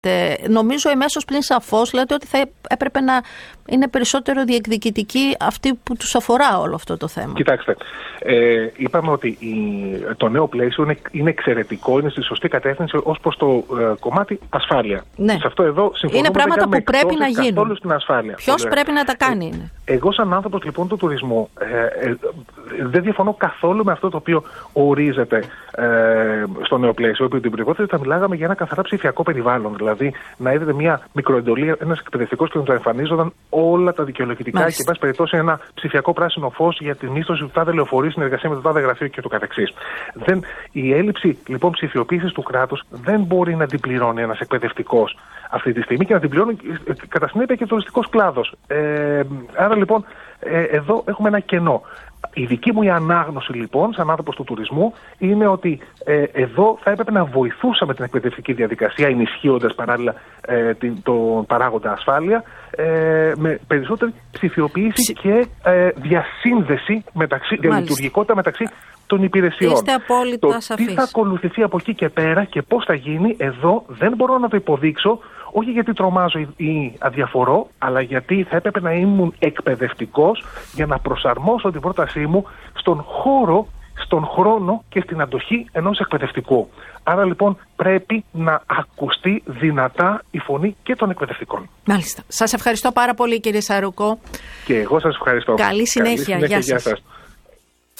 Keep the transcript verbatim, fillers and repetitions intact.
Νομίζω εμέσως πλην σαφώς λέτε ότι θα έπρεπε να είναι περισσότερο διεκδικητικοί αυτοί που τους αφορά όλο αυτό το θέμα. Κοιτάξτε, ε, είπαμε ότι η, το νέο πλαίσιο είναι, είναι εξαιρετικό, είναι στη σωστή κατεύθυνση ως προς το ε, κομμάτι ασφάλεια. Ναι. Σε αυτό εδώ συμφωνούμε. Είναι πράγματα που πρέπει να γίνουν. Στην ασφάλεια. Ποιος πρέπει να τα κάνει. Ε, είναι. Εγώ σαν άνθρωπος λοιπόν του τουρισμού ε, ε, δεν διαφωνώ καθόλου με αυτό το οποίο ορίζεται ε, στο νέο πλαίσιο. Επί την προηγούμενη θα μιλάγαμε για ένα καθαρά ψηφιακό περιβάλλον. Δηλαδή να είδατε μια μικροεντολή, ένας εκπαιδευτικός και να του εμφανίζονταν όλα τα δικαιολογητικά Μάλιστα. και, εν πάση περιπτώσει, ένα ψηφιακό πράσινο φως για τη μίσθωση του τάδε λεωφορείου, συνεργασία με το τάδε γραφείο και το καθεξής. Δεν, η έλλειψη λοιπόν ψηφιοποίησης του κράτους δεν μπορεί να την πληρώνει ένας εκπαιδευτικός αυτή τη στιγμή και να την πληρώνει κατά συνέπεια και ο τουριστικός κλάδος. Ε, άρα λοιπόν ε, εδώ έχουμε ένα κενό. Η δική μου η ανάγνωση λοιπόν, σαν άνθρωπος του τουρισμού, είναι ότι ε, εδώ θα έπρεπε να βοηθούσαμε την εκπαιδευτική διαδικασία, ενισχύοντας παράλληλα ε, την, τον παράγοντα ασφάλεια, ε, με περισσότερη ψηφιοποίηση Ψη... και ε, διασύνδεση, μεταξύ, διαλειτουργικότητα μεταξύ των υπηρεσιών. Είστε απόλυτα το σαφείς. Τι θα ακολουθηθεί από εκεί και πέρα και πώς θα γίνει, εδώ δεν μπορώ να το υποδείξω. Όχι γιατί τρομάζω ή αδιαφορώ, αλλά γιατί θα έπρεπε να ήμουν εκπαιδευτικός για να προσαρμόσω την πρότασή μου στον χώρο, στον χρόνο και στην αντοχή ενός εκπαιδευτικού. Άρα λοιπόν πρέπει να ακουστεί δυνατά η φωνή και των εκπαιδευτικών. Μάλιστα. Σας ευχαριστώ πάρα πολύ, κύριε Σαρουκό. Και εγώ σας ευχαριστώ. Καλή συνέχεια. Καλή συνέχεια. Γεια σας. Γεια σας.